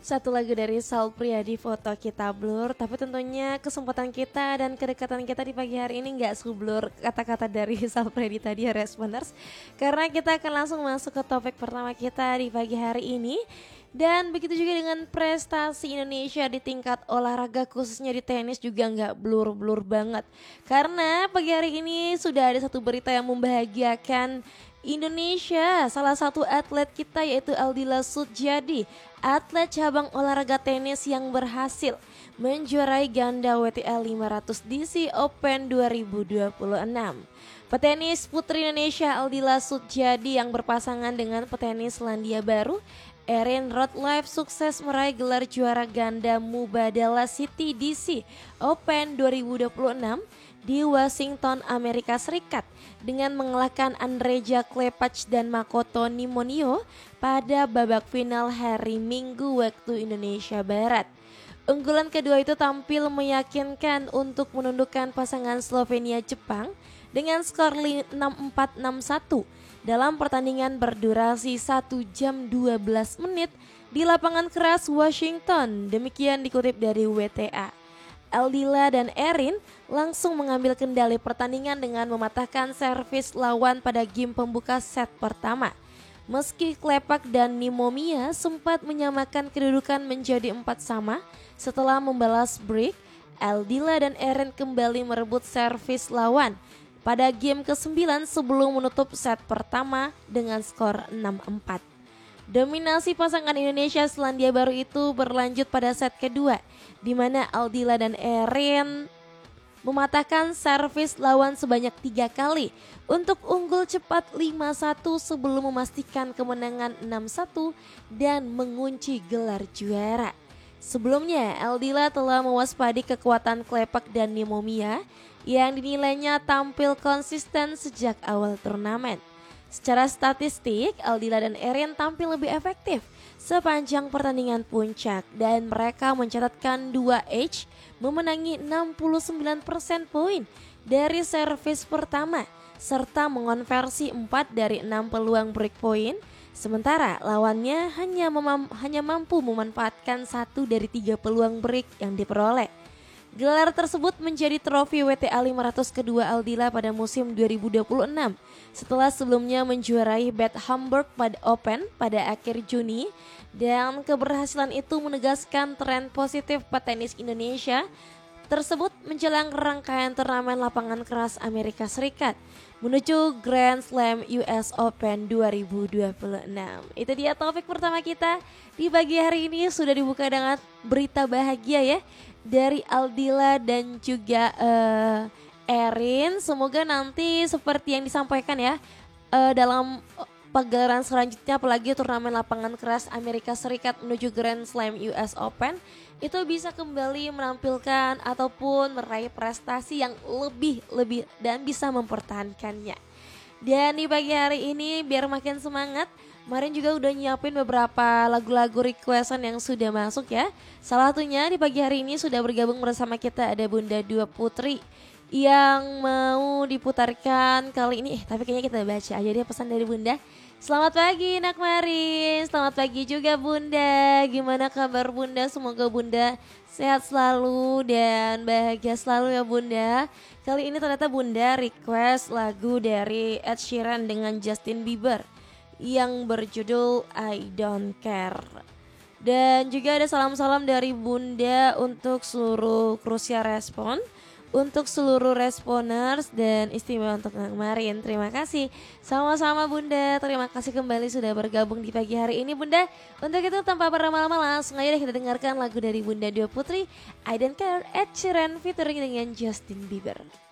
Satu lagu dari Sal Priadi, Foto Kita Blur. Tapi tentunya kesempatan kita dan kedekatan kita di pagi hari ini gak seblur kata-kata dari Sal Priadi tadi ya Responders. Karena kita akan langsung masuk ke topik pertama kita di pagi hari ini. Dan begitu juga dengan prestasi Indonesia di tingkat olahraga khususnya di tenis juga gak blur-blur banget. Karena pagi hari ini sudah ada satu berita yang membahagiakan Indonesia. Salah satu atlet kita yaitu Aldila Sudjadi, atlet cabang olahraga tenis yang berhasil menjuarai ganda WTA 500 DC Open 2026. Petenis putri Indonesia Aldila Sudjadi yang berpasangan dengan petenis Selandia Baru Erin Rothlife sukses meraih gelar juara ganda Mubadala City DC Open 2026 di Washington, Amerika Serikat dengan mengalahkan Andreja Klepac dan Makoto Nimonio pada babak final hari Minggu waktu Indonesia Barat. Unggulan kedua itu tampil meyakinkan untuk menundukkan pasangan Slovenia-Jepang dengan skor 6-4-6-1 dalam pertandingan berdurasi 1 jam 12 menit di lapangan keras Washington. Demikian dikutip dari WTA. Aldila dan Erin langsung mengambil kendali pertandingan dengan mematahkan servis lawan pada game pembuka set pertama. Meski Klepak dan Nimomia sempat menyamakan kedudukan menjadi 4-4, setelah membalas break, Aldila dan Erin kembali merebut servis lawan pada game ke-9 sebelum menutup set pertama dengan skor 6-4. Dominasi pasangan Indonesia Selandia Baru itu berlanjut pada set kedua, di mana Aldila dan Erin mematahkan servis lawan sebanyak 3 kali untuk unggul cepat 5-1 sebelum memastikan kemenangan 6-1 dan mengunci gelar juara. Sebelumnya, Aldila telah mewaspadi kekuatan Klepak dan Nimomia yang dinilainya tampil konsisten sejak awal turnamen. Secara statistik, Aldila dan Erin tampil lebih efektif sepanjang pertandingan puncak dan mereka mencatatkan 2H memenangi 69% poin dari servis pertama serta mengonversi 4 dari 6 peluang break point, sementara lawannya hanya mampu memanfaatkan 1 dari 3 peluang break yang diperoleh. Gelar tersebut menjadi trofi WTA 500 kedua Aldila pada musim 2026 setelah sebelumnya menjuarai Bad Hamburg Open pada akhir Juni, dan keberhasilan itu menegaskan tren positif petenis Indonesia tersebut menjelang rangkaian turnamen lapangan keras Amerika Serikat menuju Grand Slam US Open 2026. Itu dia topik pertama kita di pagi hari ini, sudah dibuka dengan berita bahagia ya dari Aldila dan juga Erin. Semoga nanti seperti yang disampaikan ya dalam pagelaran selanjutnya, apalagi turnamen lapangan keras Amerika Serikat menuju Grand Slam US Open, itu bisa kembali menampilkan ataupun meraih prestasi yang lebih dan bisa mempertahankannya. Dan di pagi hari ini biar makin semangat, kemarin juga udah nyiapin beberapa lagu-lagu requestan yang sudah masuk ya. Salah satunya di pagi hari ini sudah bergabung bersama kita ada Bunda Dua Putri yang mau diputarkan kali ini. Tapi kayaknya kita baca aja deh pesan dari Bunda. Selamat pagi Nak Marin, selamat pagi juga Bunda. Gimana kabar Bunda? Semoga Bunda sehat selalu dan bahagia selalu ya Bunda. Kali ini ternyata Bunda request lagu dari Ed Sheeran dengan Justin Bieber yang berjudul I Don't Care. Dan juga ada salam-salam dari Bunda untuk seluruh Krusia Respon, untuk seluruh responers, dan istimewa untuk Kang Marin. Terima kasih. Sama-sama Bunda, terima kasih kembali sudah bergabung di pagi hari ini Bunda. Untuk itu tanpa berlama-lama langsung aja kita dengarkan lagu dari Bunda Dua Putri, I Don't Care, Ed Sheeran featuring dengan Justin Bieber.